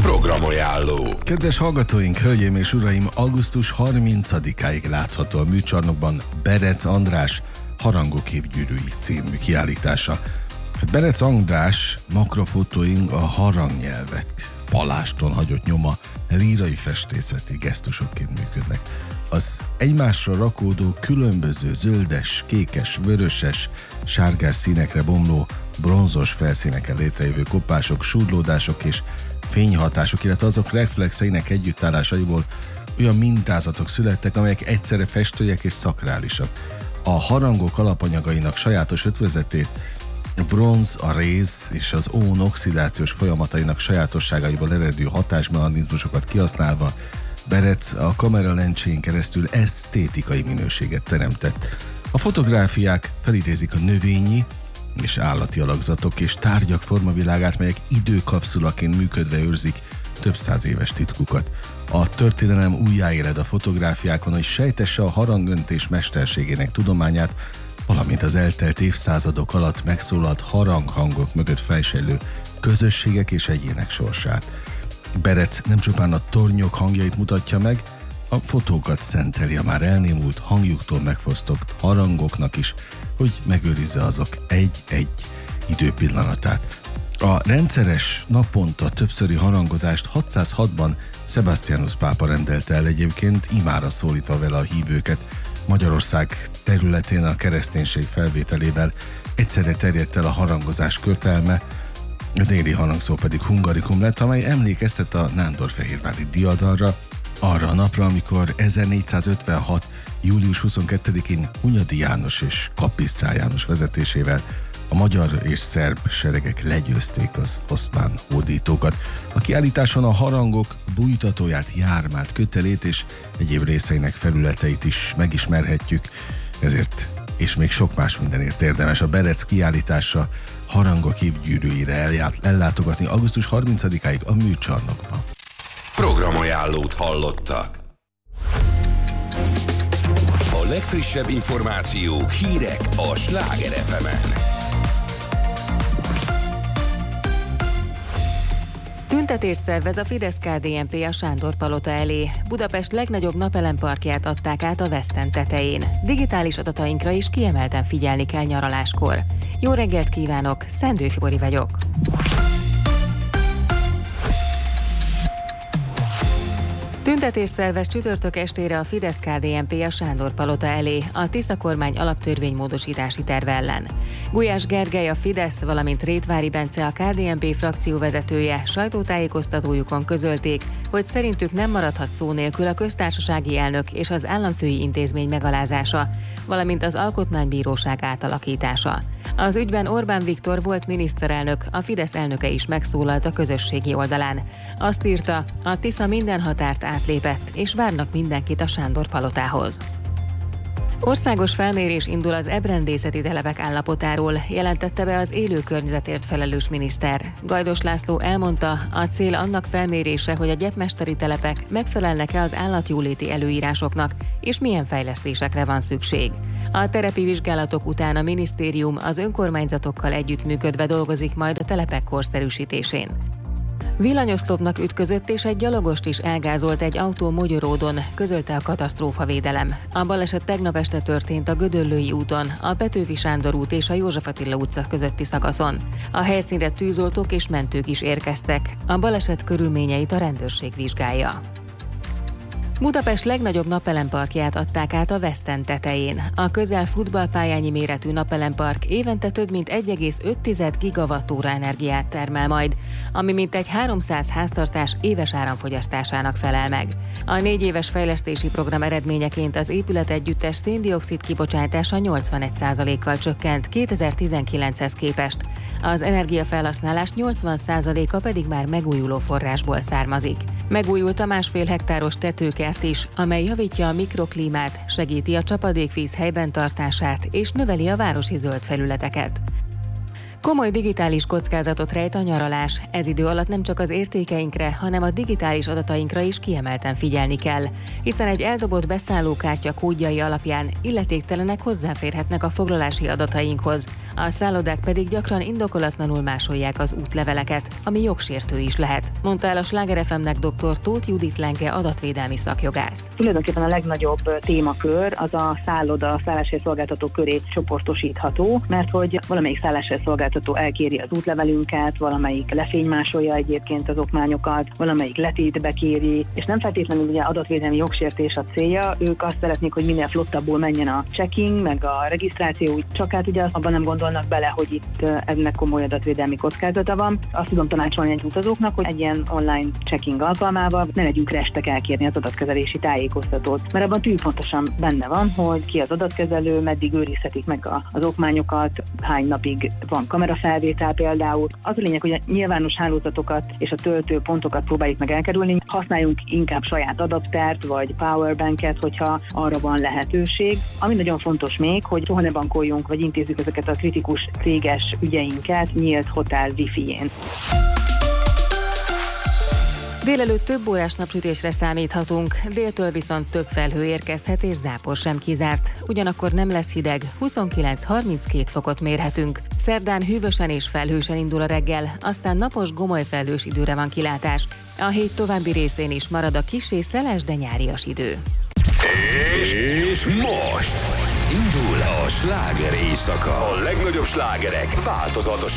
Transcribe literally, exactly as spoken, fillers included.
Programajánló. Kedves hallgatóink, hölgyeim és uraim, augusztus harmincadikáig látható a műcsarnokban Berec András Harangok évgyűrűi című kiállítása. Hát Berec András makrofotóink a harangnyelvet paláston hagyott nyoma lírai festészeti gesztusokként működnek. Az egymásra rakódó különböző zöldes, kékes, vöröses, sárgás színekre bomló bronzos felszíneken létrejövő kopások, súrlódások és fényhatások, illetve azok reflexeinek együttállásaiból olyan mintázatok születtek, amelyek egyszerre festőiek és szakrálisak. A harangok alapanyagainak sajátos ötvözetét a bronz, a réz és az ón oxidációs folyamatainak sajátosságaiból eredő hatásmechanizmusokat kihasználva Berec a kameralencséjén keresztül esztétikai minőséget teremtett. A fotográfiák felidézik a növényi és állati alakzatok és tárgyak formavilágát, melyek időkapszulaként működve őrzik több száz éves titkukat. A történelem újjáéled a fotográfiákon, hogy sejtesse a harangöntés mesterségének tudományát, valamint az eltelt évszázadok alatt megszólalt haranghangok mögött fejsejlő közösségek és egyének sorsát. Berec nem csupán a tornyok hangjait mutatja meg, a fotókat szenteli a már elnémult, hangjuktól megfosztott harangoknak is, hogy megőrizze azok egy-egy időpillanatát. A rendszeres, naponta többszöri harangozást hatszázhatban Sebastianus pápa rendelte el, egyébként imára szólítva vele a hívőket. Magyarország területén a kereszténység felvételével egyszerre terjedt el a harangozás kötelme, a déli harangszó pedig hungarikum lett, amely emlékeztet a nándorfehérvári diadalra, arra a napra, amikor ezernégyszázötvenhat. július huszonkettedikén Hunyadi János és Kapisztrán János vezetésével a magyar és szerb seregek legyőzték az oszmán hódítókat. A kiállításon a harangok bújtatóját, jármát, kötelét és egyéb részeinek felületeit is megismerhetjük, ezért és még sok más mindenért érdemes a Berec kiállítása Harangok évgyűrűire ellátogatni augusztus harmincadikáig a műcsarnokban. Programajánlót hallottak. A legfrissebb információk, hírek a Sláger ef emen. Tüntetést szervez a Fidesz-ká dé en pé a Sándor Palota elé. Budapest legnagyobb napelemparkját adták át a West End tetején. Digitális adatainkra is kiemelten figyelni kell nyaraláskor. Jó reggelt kívánok, Szendő Fibori vagyok. Tüntetést szervez csütörtök estére a Fidesz-ká dé en pé a Sándor Palota elé a Tisza kormány alaptörvénymódosítási terve ellen. Gulyás Gergely, a Fidesz, valamint Rétvári Bence, a ká dé en pé frakció vezetője sajtótájékoztatójukon közölték, hogy szerintük nem maradhat szó nélkül a köztársasági elnök és az államfői intézmény megalázása, valamint az alkotmánybíróság átalakítása. Az ügyben Orbán Viktor volt miniszterelnök, a Fidesz elnöke is megszólalt a közösségi oldalán. Azt írta, a Tisza minden határt átlépett, és várnak mindenkit a Sándor Palotához. Országos felmérés indul az ebrendészeti telepek állapotáról, jelentette be az élő környezetért felelős miniszter. Gajdos László elmondta, a cél annak felmérése, hogy a gyepmesteri telepek megfelelnek-e az állatjóléti előírásoknak, és milyen fejlesztésekre van szükség. A terepi vizsgálatok után a minisztérium az önkormányzatokkal együttműködve dolgozik majd a telepek korszerűsítésén. Villanyoszlopnak ütközött és egy gyalogost is elgázolt egy autó Mogyoródon, közölte a katasztrófavédelem. A baleset tegnap este történt a Gödöllői úton, a Petőfi Sándor út és a József Attila utca közötti szakaszon. A helyszínre tűzoltók és mentők is érkeztek. A baleset körülményeit a rendőrség vizsgálja. Budapest legnagyobb napelemparkját adták át a West End tetején. A közel futballpályányi méretű napelempark évente több mint egy egész öt gigawattóra energiát termel majd, ami mintegy háromszáz háztartás éves áramfogyasztásának felel meg. A négy éves fejlesztési program eredményeként az épület együttes szén-dioxid kibocsátása nyolcvanegy százalékkal csökkent kétezer-tizenkilenchez képest. Az energiafelhasználás nyolcvan százaléka pedig már megújuló forrásból származik. Megújult a másfél hektáros tetőkert is, amely javítja a mikroklímát, segíti a csapadékvíz helyben tartását és növeli a városi zöld felületeket. Komoly digitális kockázatot rejt a nyaralás. Ez idő alatt nem csak az értékeinkre, hanem a digitális adatainkra is kiemelten figyelni kell, hiszen egy eldobott beszállókártya kódjai alapján illetéktelenek hozzáférhetnek a foglalási adatainkhoz, a szállodák pedig gyakran indokolatlanul másolják az útleveleket, ami jogsértő is lehet, mondta el a Sláger ef em-nek dr. Tóth Judit Lenke adatvédelmi szakjogász. Tulajdonképpen a legnagyobb témakör az a szálloda, szálláshelyszolgáltató köré csoportosítható, mert hogy valamelyik szálláshelyszolgáltató elkéri az útlevelünket, valamelyik lefénymásolja egyébként az okmányokat, valamelyik letétbe kéri, és nem feltétlenül ugye adatvédelmi jogsértés a célja, ők azt szeretnék, hogy minél flottabbul menjen a checking, meg a regisztráció, csak hát ugye abban nem gondolnak bele, hogy itt ennek komoly adatvédelmi kockázata van. Azt tudom tanácsolni egy utazóknak, hogy egy ilyen online checking alkalmával ne legyünk restek elkérni az adatkezelési tájékoztatót, mert abban tűpontosan benne van, hogy ki az adatkezelő, meddig őrizhetik meg az okmányokat, hány napig van kamerafelvétel például. Az a lényeg, hogy a nyilvános hálózatokat és a töltőpontokat próbáljuk meg elkerülni. Használjunk inkább saját adaptert vagy powerbanket, hogyha arra van lehetőség. Ami nagyon fontos még, hogy soha ne bankoljunk, vagy intézzük ezeket a kritikus céges ügyeinket nyílt hotel wifi-jén. Délelőtt több órás napsütésre számíthatunk, déltől viszont több felhő érkezhet és zápor sem kizárt. Ugyanakkor nem lesz hideg, huszonkilenc-harminckét fokot mérhetünk. Szerdán hűvösen és felhősen indul a reggel, aztán napos gomoly felhős időre van kilátás. A hét további részén is marad a kissé szeles, de nyárias idő. És most indul a sláger éjszaka. A legnagyobb slágerek változatosan